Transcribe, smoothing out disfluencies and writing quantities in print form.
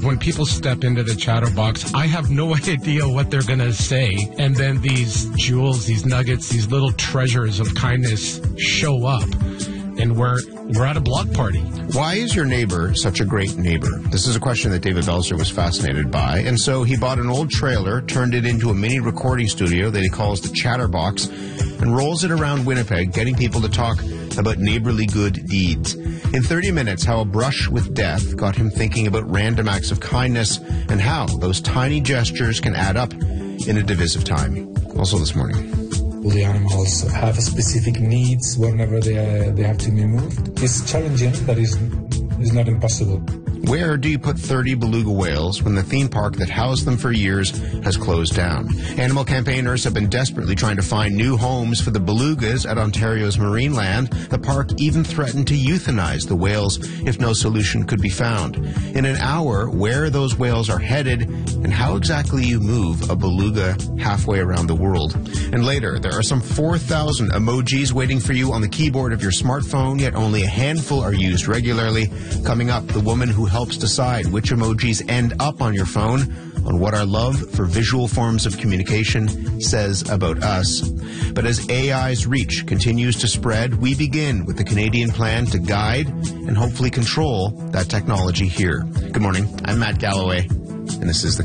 when people step into the chatterbox, I have no idea what they're going to say. And then these jewels, these nuggets, these little treasures of kindness show up. And we're at a block party. Why is your neighbor such a great neighbor? This is a question that David Belzer was fascinated by. And so he bought an old trailer, turned it into a mini recording studio that he calls the Chatterbox, and rolls it around Winnipeg, getting people to talk about neighborly good deeds. In 30 minutes, how a brush with death got him thinking about random acts of kindness and how those tiny gestures can add up in a divisive time. Also this morning. The animals have specific needs whenever they have to be moved. It's challenging, but it's not impossible. Where do you put 30 beluga whales when the theme park that housed them for years has closed down? Animal campaigners have been desperately trying to find new homes for the belugas at Ontario's Marineland. The park even threatened to euthanize the whales if no solution could be found. In an hour, where those whales are headed and how exactly you move a beluga halfway around the world. And later, there are some 4,000 emojis waiting for you on the keyboard of your smartphone, yet only a handful are used regularly. Coming up, the woman who helps decide which emojis end up on your phone, on what our love for visual forms of communication says about us. But as AI's reach continues to spread, we begin with the Canadian plan to guide and hopefully control that technology here. Good morning. I'm Matt Galloway, and this is the